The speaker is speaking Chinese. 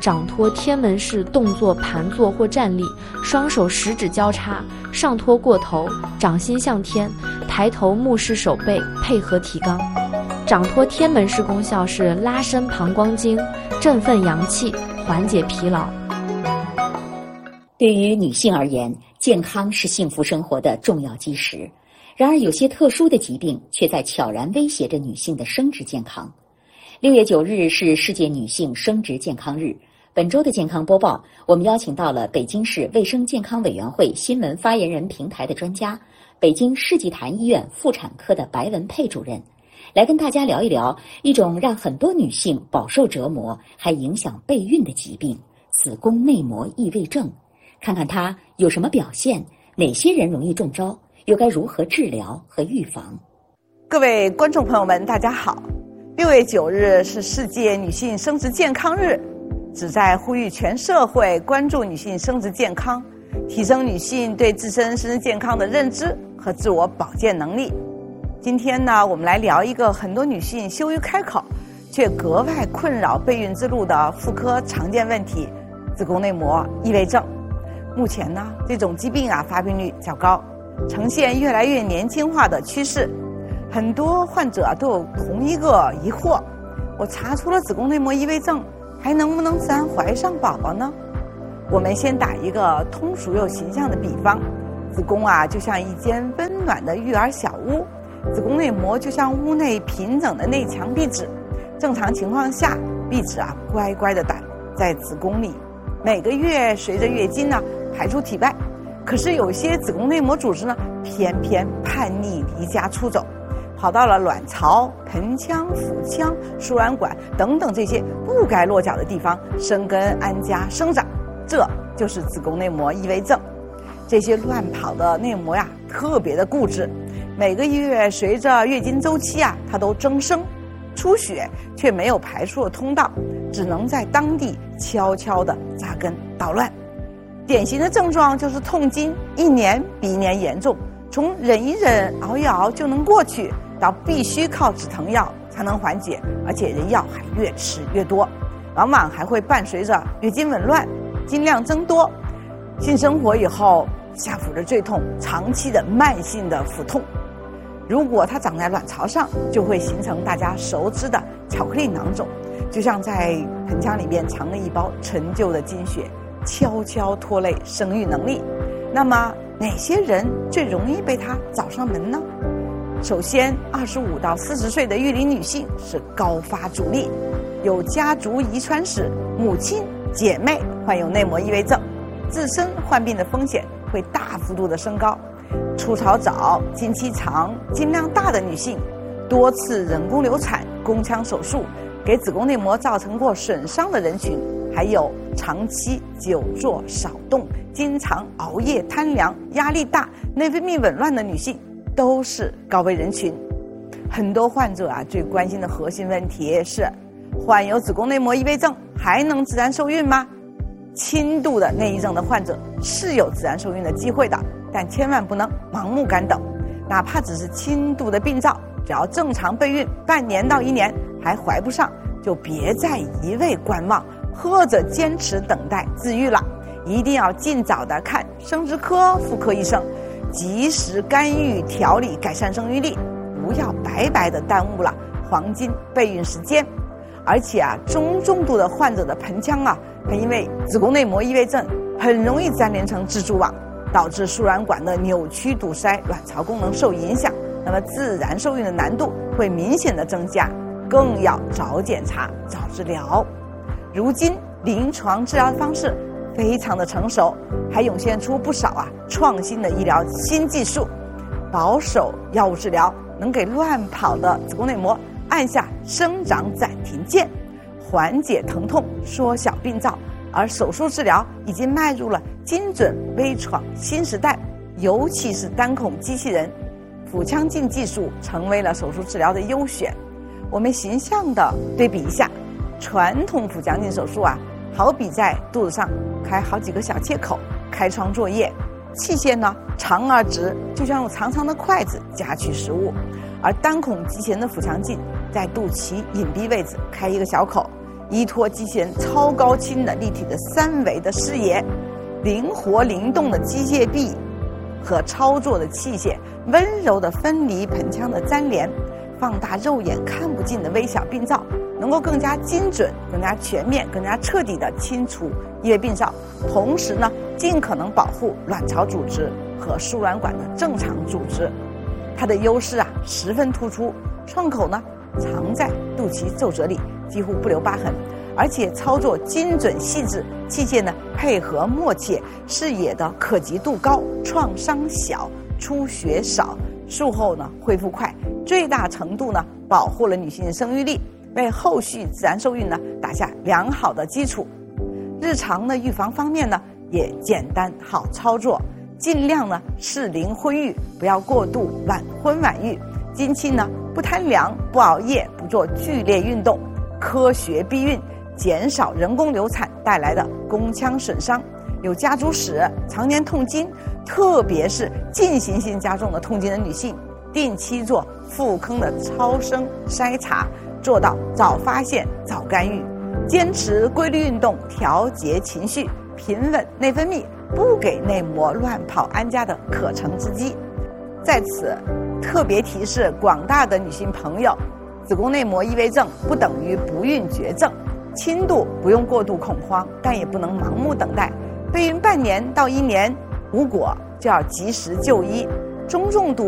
掌托天门式动作盘坐或站立，双手十指交叉，上托过头，掌心向天，抬头目视手背，配合提肛。掌托天门式功效是拉伸膀胱经，振奋阳气，缓解疲劳。 对于女性而言，健康是幸福生活的重要基石。然而有些特殊的疾病却在悄然威胁着女性的生殖健康。6月9日是世界女性生殖健康日。本周的健康播报，我们邀请到了北京市卫生健康委员会新闻发言人平台的专家，北京世纪坛医院妇产科的白文佩主任，来跟大家聊一聊一种让很多女性饱受折磨还影响备孕的疾病——子宫内膜异位症，看看它有什么表现，哪些人容易中招，又该如何治疗和预防。 各位观众朋友们，大家好。6月9日是世界女性生殖健康日，旨在呼吁全社会关注女性生殖健康，提升女性对自身生殖健康的认知和自我保健能力。今天呢，我们来聊一个很多女性羞于开口却格外困扰备孕之路的妇科常见问题——子宫内膜异位症。目前呢，这种疾病发病率较高，呈现越来越年轻化的趋势。很多患者都有同一个疑惑：我查出了子宫内膜异位症，还能不能自然怀上宝宝呢？我们先打一个通俗又形象的比方，子宫就像一间温暖的育儿小屋，子宫内膜就像屋内平整的内墙壁纸。正常情况下，壁纸乖乖的待在子宫里，每个月随着月经排出体外。可是有些子宫内膜组织偏偏叛逆离家出走，跑到了卵巢、盆腔、腹腔、输卵管等等这些不该落脚的地方生根安家生长，这就是子宫内膜异位症。这些乱跑的内膜特别的固执，每个月随着月经周期它都增生，出血却没有排出的通道，只能在当地悄悄地扎根捣乱。典型的症状就是痛经，一年比一年严重，从忍一忍、熬一熬就能过去，到必须靠止疼药才能缓解，而且人药还越吃越多，往往还会伴随着月经紊乱、经量增多。性生活以后，下腹的坠痛，长期的慢性的腹痛。如果它长在卵巢上，就会形成大家熟知的巧克力囊肿，就像在盆腔里面藏了一包陈旧的经血，悄悄拖累生育能力。那么哪些人最容易被它找上门呢？首先，25到40岁的育龄女性是高发主力，有家族遗传史，母亲、姐妹患有内膜异位症，自身患病的风险会大幅度的升高。初潮早、经期长、经量大的女性，多次人工流产、宫腔手术给子宫内膜造成过损伤的人群，还有长期久坐少动、经常熬夜贪凉、压力大、内分泌紊乱的女性，都是高危人群。很多患者最关心的核心问题是：患有子宫内膜异位症还能自然受孕吗？轻度的内异症的患者是有自然受孕的机会的，但千万不能盲目干等。哪怕只是轻度的病灶，只要正常备孕半年到1年还怀不上，就别再一味观望或者坚持等待自愈了，一定要尽早的看生殖科、妇科医生，及时干预调理，改善生育力，不要白白的耽误了黄金备孕时间。而且中重度的患者的盆腔还因为子宫内膜异位症很容易粘连成蜘蛛网，导致输卵管的扭曲堵塞，卵巢功能受影响，那么自然受孕的难度会明显的增加，更要早检查、早治疗。如今临床治疗的方式非常的成熟，还涌现出不少创新的医疗新技术。保守药物治疗能给乱跑的子宫内膜按下生长暂停键，缓解疼痛，缩小病灶。而手术治疗已经迈入了精准微创新时代，尤其是单孔机器人腹腔镜技术成为了手术治疗的优选。我们形象的对比一下，传统腹腔镜手术好比在肚子上开好几个小切口，开创作业，器械呢长而直，就像用长长的筷子夹取食物。而单孔机器人的腹腔镜在肚脐隐蔽位置开一个小口， 依托机器人超高清的立体的3维的视野，灵活灵动的机械臂和操作的器械，温柔的分离盆腔的粘连，放大肉眼看不尽的微小病灶，能够更加精准、更加全面、更加彻底地清除异位病灶，同时呢，尽可能保护卵巢组织和输卵管的正常组织。它的优势十分突出，创口呢藏在肚脐皱褶里，几乎不留疤痕，而且操作精准细致，器械呢配合默契，视野的可及度高，创伤小，出血少，术后呢恢复快，最大程度呢保护了女性生育力，为后续自然受孕呢打下良好的基础。日常的预防方面呢也简单好操作，尽量呢适龄婚育，不要过度晚婚晚育。经期呢不贪凉，不熬夜，不做剧烈运动，科学避孕，减少人工流产带来的宫腔损伤。有家族史、常年痛经，特别是进行性加重的痛经的女性，定期做妇科的超声筛查，做到早发现早干预。坚持规律运动，调节情绪，平稳内分泌，不给内膜乱跑安家的可乘之机。在此特别提示广大的女性朋友，子宫内膜异位症不等于不孕绝症，轻度不用过度恐慌，但也不能盲目等待。备孕半年到1年无果就要及时就医，中重度